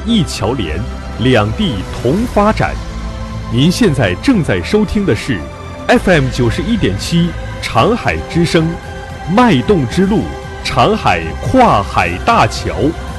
一桥连，两地同发展。您现在正在收听的是 FM91.7 长海之声，脉动之路，长海跨海大桥。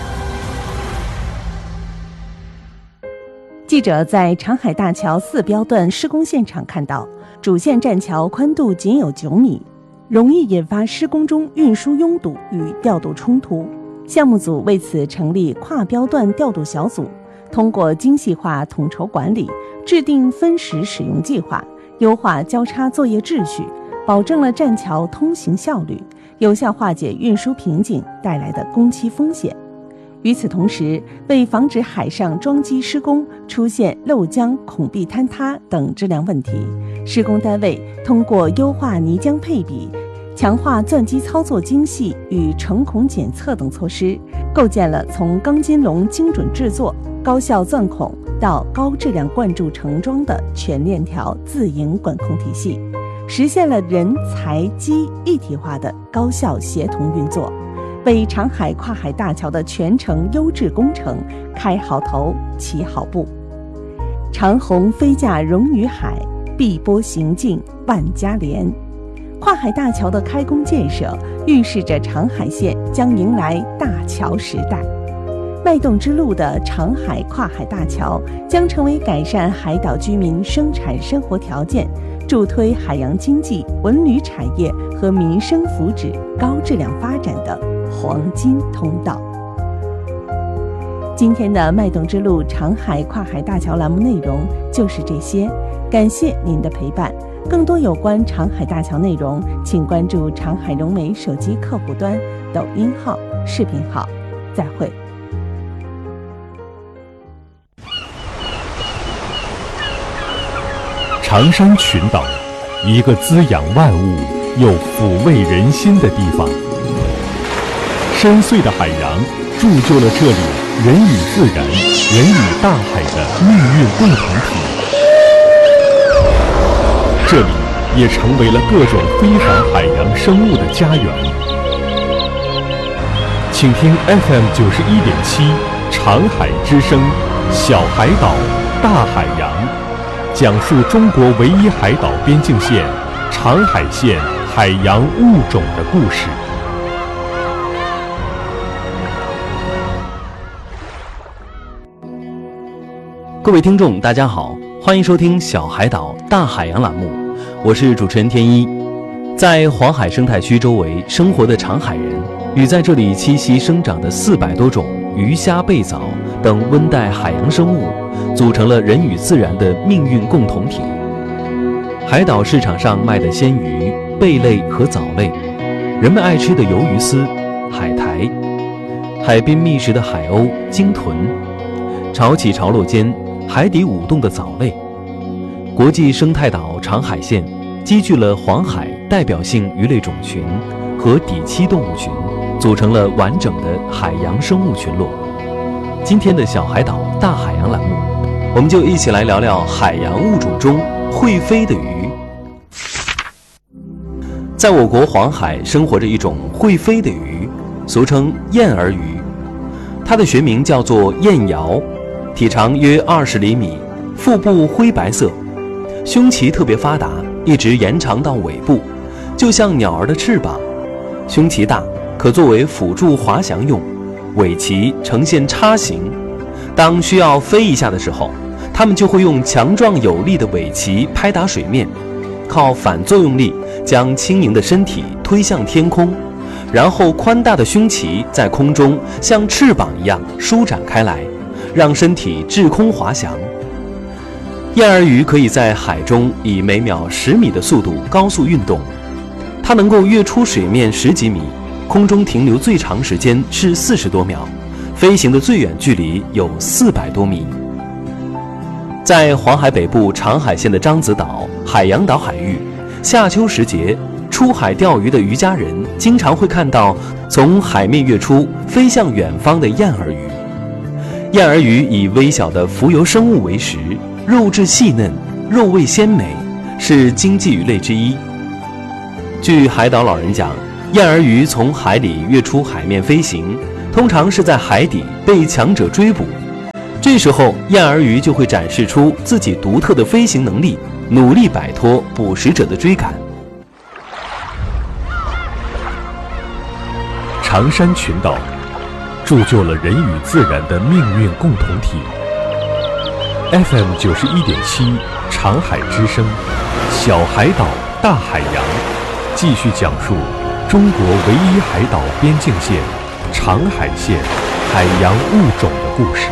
记者在长海大桥4标段施工现场看到，主线栈桥宽度仅有9米，容易引发施工中运输拥堵与调度冲突。项目组为此成立跨标段调度小组，通过精细化统筹管理，制定分时使用计划，优化交叉作业秩序，保证了栈桥通行效率，有效化解运输瓶颈带来的工期风险。与此同时，为防止海上桩基施工出现漏浆、孔壁坍塌等质量问题，施工单位通过优化泥浆配比、强化钻机操作精细与成孔检测等措施，构建了从钢筋笼精准制作、高效钻孔到高质量灌注成桩的全链条自营管控体系，实现了人财机一体化的高效协同运作，为长海跨海大桥的全程优质工程开好头、起好步。长虹飞架融于海，碧波行进万家连。跨海大桥的开工建设，预示着长海县将迎来大桥时代。脉动之路的长海跨海大桥将成为改善海岛居民生产生活条件，助推海洋经济、文旅产业和民生福祉高质量发展的黄金通道。今天的脉动之路长海跨海大桥栏目内容就是这些，感谢您的陪伴。更多有关长海大桥内容，请关注长海融媒手机客户端、抖音号、视频号。再会。 长山群岛，一个滋养万物又抚慰人心的地方。深邃的海洋铸就了这里人与自然、人与大海的命运共同体。这里也成为了各种非凡海洋生物的家园。请听 FM91.7 长海之声，小海岛，大海洋，讲述中国唯一海岛边境线长海县海洋物种的故事。 各位听众大家好，欢迎收听小海岛大海洋栏目，我是主持人天一。在黄海生态区周围生活的长海人，与在这里栖息生长的400多种鱼虾贝藻等温带海洋生物，组成了人与自然的命运共同体。海岛市场上卖的鲜鱼、贝类和藻类，人们爱吃的鱿鱼丝、海苔，海滨觅食的海鸥、鲸豚，潮起潮落间海底舞动的藻类。国际生态岛长海县积聚了黄海代表性鱼类种群和底栖动物群，组成了完整的海洋生物群落。今天的小海岛大海洋栏目，我们就一起来聊聊海洋物种中会飞的鱼。在我国黄海生活着一种会飞的鱼，俗称燕儿鱼，它的学名叫做燕鳐，体长约20厘米，腹部灰白色，胸鳍特别发达，一直延长到尾部，就像鸟儿的翅膀。胸鳍大，可作为辅助滑翔用，尾鳍呈现叉形。当需要飞一下的时候，它们就会用强壮有力的尾鳍拍打水面，靠反作用力将轻盈的身体推向天空，然后宽大的胸鳍在空中像翅膀一样舒展开来，让身体滞空滑翔。燕儿鱼可以在海中以每秒10米的速度高速运动，它能够跃出水面10几米，空中停留最长时间是40多秒，飞行的最远距离有400多米。在黄海北部长海县的獐子岛、海洋岛海域，夏秋时节出海钓鱼的渔家人经常会看到从海面跃出飞向远方的燕儿鱼。燕儿鱼以微小的浮游生物为食，肉质细嫩，肉味鲜美，是经济鱼类之一。据海岛老人讲，燕儿鱼从海里跃出海面飞行，通常是在海底被强者追捕， 这时候，燕儿鱼就会展示出自己独特的飞行能力，努力摆脱捕食者的追赶。 长山群岛铸就了人与自然的命运共同体。FM 91.7长海之声，小海岛大海洋，继续讲述中国唯一海岛边境线长海线海洋物种的故事。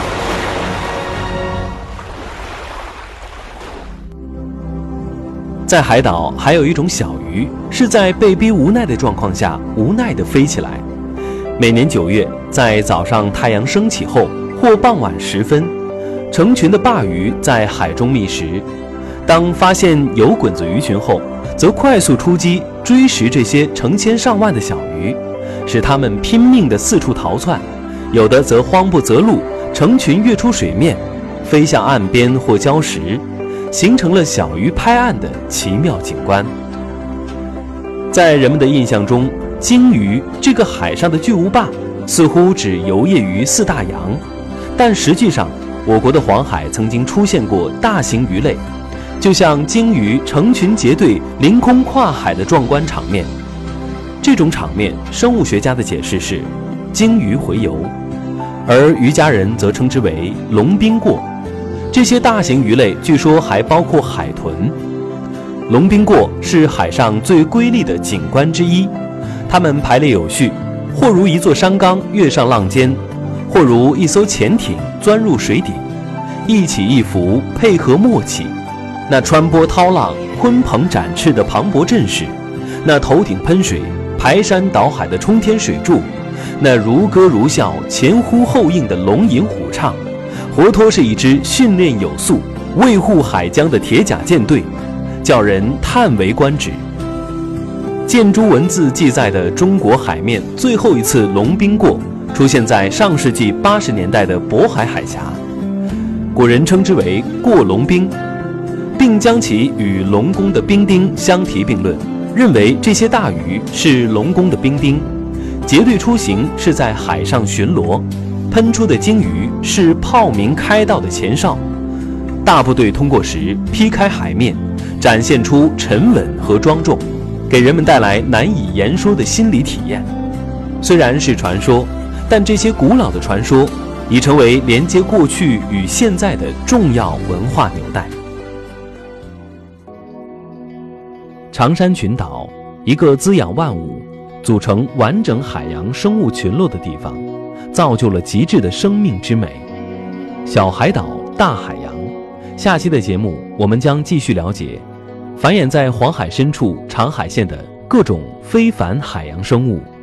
在海岛还有一种小鱼，是在被逼无奈的状况下无奈地飞起来。每年9月，在早上太阳升起后或傍晚时分，成群的鲅鱼在海中觅食。当发现有滚子鱼群后，则快速出击，追食这些成千上万的小鱼，使它们拼命地四处逃窜，有的则慌不择路，成群跃出水面，飞向岸边或礁石，形成了小鱼拍岸的奇妙景观。在人们的印象中，鲸鱼这个海上的巨无霸似乎只游曳于4大洋，但实际上我国的黄海曾经出现过大型鱼类，就像鲸鱼成群结队凌空跨海的壮观场面。这种场面，生物学家的解释是鲸鱼洄游，而渔家人则称之为龙宾过。这些大型鱼类据说还包括海豚。龙宾过是海上最瑰丽的景观之一，它们排列有序，或如一座山冈跃上浪尖，或如一艘潜艇钻入水底，一起一伏，配合默契。那穿波涛浪、鲲鹏展翅的磅礴阵势，那头顶喷水、排山倒海的冲天水柱，那如歌如啸、前呼后应的龙吟虎唱，活脱是一支训练有素、卫护海疆的铁甲舰队，叫人叹为观止。建筑文字记载的中国海面最后一次龙宾过，出现在上世纪80年代的渤海海峡，古人称之为过龙兵，并将其与龙宫的兵丁相提并论，认为这些大鱼是龙宫的兵丁，结队出行是在海上巡逻，喷出的鲸鱼是炮鸣开道的前哨。大部队通过时劈开海面，展现出沉稳和庄重，给人们带来难以言说的心理体验。虽然是传说，但这些古老的传说已成为连接过去与现在的重要文化纽带。长山群岛，一个滋养万物、组成完整海洋生物群落的地方，造就了极致的生命之美。小海岛，大海洋。下期的节目，我们将继续了解繁衍在黄海深处长海线的各种非凡海洋生物。